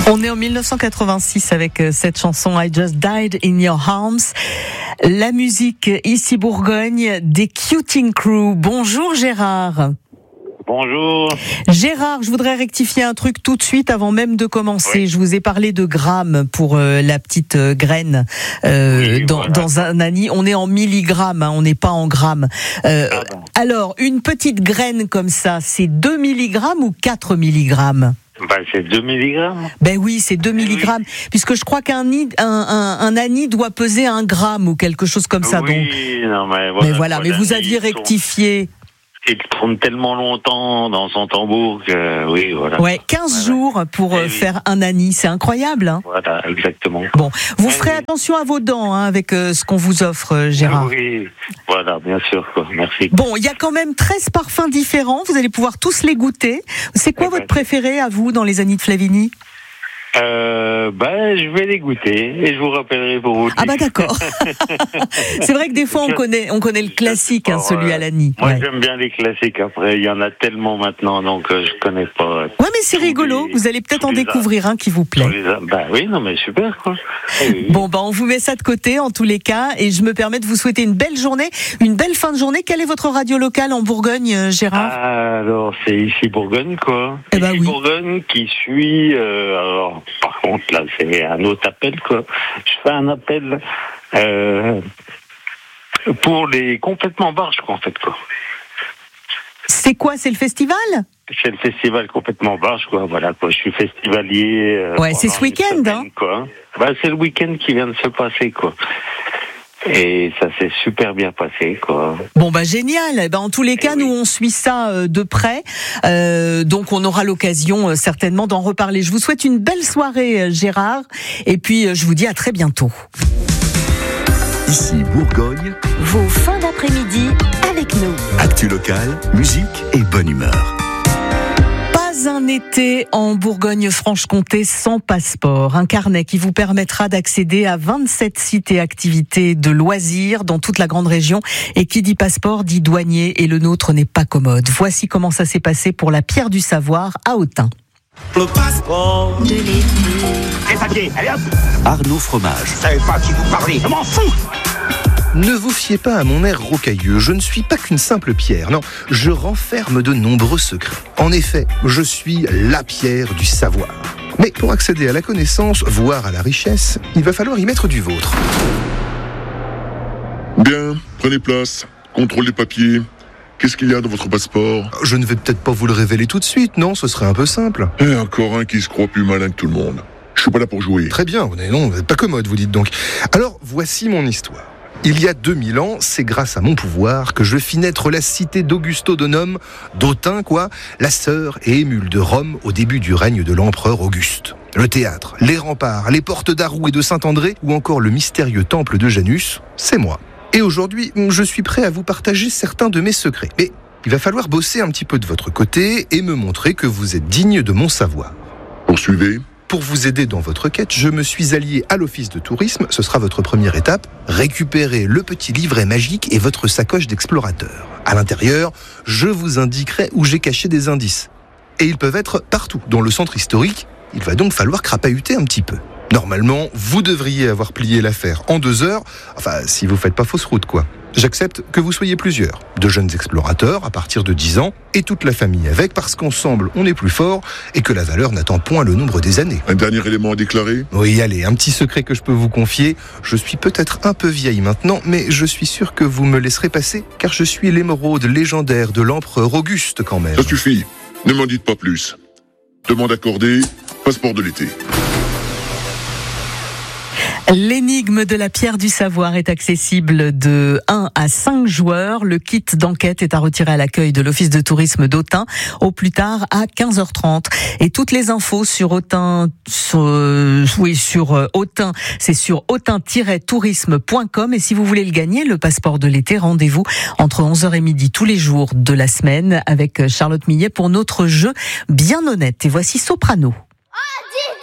On est en 1986 avec cette chanson I Just Died in Your Arms. La musique ici Bourgogne des Cuting Crew. Bonjour Gérard. Bonjour. Gérard, je voudrais rectifier un truc tout de suite avant même de commencer. Oui. Je vous ai parlé de grammes pour la petite graine dans un anis. On est en milligrammes, on n'est pas en grammes. Alors, une petite graine comme ça, c'est 2 milligrammes ou 4 milligrammes ? C'est 2 milligrammes. Ben oui, c'est 2 milligrammes. Puisque je crois qu'un anis doit peser 1 gramme ou quelque chose comme ça. Oui, donc. non, Mais vous aviez rectifié. Il tourne tellement longtemps dans son tambour que, oui, voilà. Ouais, 15 jours pour faire un anis, c'est incroyable. Hein. Voilà, exactement. Bon, vous ferez attention à vos dents avec ce qu'on vous offre, Gérard. Oui, voilà, bien sûr, quoi. Merci. Bon, il y a quand même 13 parfums différents, vous allez pouvoir tous les goûter. C'est quoi votre préféré à vous dans les anis de Flavigny ? Je vais les goûter et je vous rappellerai pour vous. Ah bah d'accord. C'est vrai que des fois on connaît le classique, celui à l'anis. Moi j'aime bien les classiques. Après il y en a tellement maintenant, donc je connais pas. Ouais, mais c'est rigolo. Vous allez peut-être en découvrir un qui vous plaît. Oui, non mais super quoi. Oui. Bon on vous met ça de côté en tous les cas et je me permets de vous souhaiter une belle journée, une belle fin de journée. Quelle est votre radio locale en Bourgogne, Gérard ? Alors c'est ici Bourgogne quoi. Ici Bourgogne qui suit. Alors par contre là c'est un autre appel quoi. Je fais un appel pour les complètement barges quoi en fait quoi. C'est quoi, c'est le festival ? C'est le festival complètement barge quoi, voilà quoi. Je suis festivalier. C'est ce week-end semaine, quoi. C'est le week-end qui vient de se passer quoi. Et ça s'est super bien passé, quoi. Bon, génial. En tous les cas, nous, on suit ça de près. Donc, on aura l'occasion, certainement, d'en reparler. Je vous souhaite une belle soirée, Gérard. Et puis, je vous dis à très bientôt. Ici, Bourgogne. Vos fins d'après-midi avec nous. Actu locale, musique et bonne humeur. Un été en Bourgogne-Franche-Comté sans passeport. Un carnet qui vous permettra d'accéder à 27 sites et activités de loisirs dans toute la grande région. Et qui dit passeport dit douanier et le nôtre n'est pas commode. Voici comment ça s'est passé pour la Pierre du Savoir à Autun. Le passeport de l'été. Les papiers, allez hop. Arnaud Fromage. Je savais pas qui vous parlez, je m'en fous. Ne vous fiez pas à mon air rocailleux, je ne suis pas qu'une simple pierre, non, je renferme de nombreux secrets. En effet, je suis la pierre du savoir. Mais pour accéder à la connaissance, voire à la richesse, il va falloir y mettre du vôtre. Bien, prenez place, contrôle les papiers. Qu'est-ce qu'il y a dans votre passeport ? Je ne vais peut-être pas vous le révéler tout de suite, non, ce serait un peu simple. Et encore un qui se croit plus malin que tout le monde. Je suis pas là pour jouer. Très bien, vous n'êtes pas commode, vous dites donc. Alors, voici mon histoire. Il y a 2000 ans, c'est grâce à mon pouvoir que je fis naître la cité d'Augusto Donum, d'Autun la sœur et émule de Rome au début du règne de l'empereur Auguste. Le théâtre, les remparts, les portes d'Arroux et de Saint-André, ou encore le mystérieux temple de Janus, c'est moi. Et aujourd'hui, je suis prêt à vous partager certains de mes secrets. Mais il va falloir bosser un petit peu de votre côté et me montrer que vous êtes digne de mon savoir. Poursuivez. Pour vous aider dans votre quête, je me suis allié à l'office de tourisme, ce sera votre première étape, récupérez le petit livret magique et votre sacoche d'explorateur. À l'intérieur, je vous indiquerai où j'ai caché des indices. Et ils peuvent être partout, dans le centre historique, il va donc falloir crapahuter un petit peu. Normalement, vous devriez avoir plié l'affaire en 2 heures, enfin, si vous faites pas fausse route, quoi. J'accepte que vous soyez plusieurs, de jeunes explorateurs à partir de 10 ans, et toute la famille avec, parce qu'ensemble, on est plus fort, et que la valeur n'attend point le nombre des années. Un dernier élément à déclarer ? Oui, allez, un petit secret que je peux vous confier. Je suis peut-être un peu vieille maintenant, mais je suis sûr que vous me laisserez passer, car je suis l'émeraude légendaire de l'empereur Auguste quand même. Ça suffit, ne m'en dites pas plus. Demande accordée, passeport de l'été. L'énigme de la Pierre du Savoir est accessible de 1 à 5 joueurs. Le kit d'enquête est à retirer à l'accueil de l'office de tourisme d'Autun au plus tard à 15h30. Et toutes les infos sur Autun, sur Autun, c'est sur autun-tourisme.com. Et si vous voulez le gagner, le passeport de l'été, rendez-vous entre 11h et midi tous les jours de la semaine avec Charlotte Millet pour notre jeu Bien honnête. Et voici Soprano.